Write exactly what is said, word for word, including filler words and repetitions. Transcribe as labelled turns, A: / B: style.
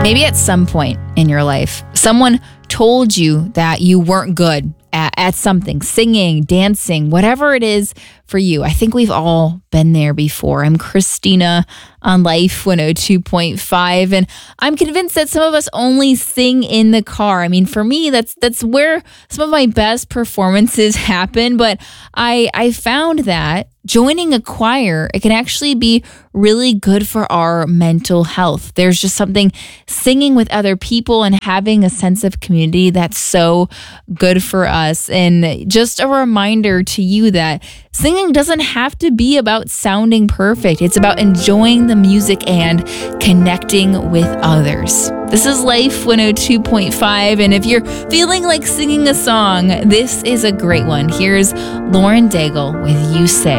A: Maybe at some point in your life, someone told you that you weren't good at, at something, singing, dancing, whatever it is for you. I think we've all been there before. I'm Christina on Life one oh two point five, and I'm convinced that some of us only sing in the car. I mean, for me, that's that's where some of my best performances happen, but I I found that joining a choir, it can actually be really good for our mental health. There's just something singing with other people and having a sense of community that's so good for us. And just a reminder to you that singing doesn't have to be about sounding perfect. It's about enjoying the music and connecting with others. This is Life one oh two point five, and if you're feeling like singing a song, this is a great one. Here's Lauren Daigle with You Say.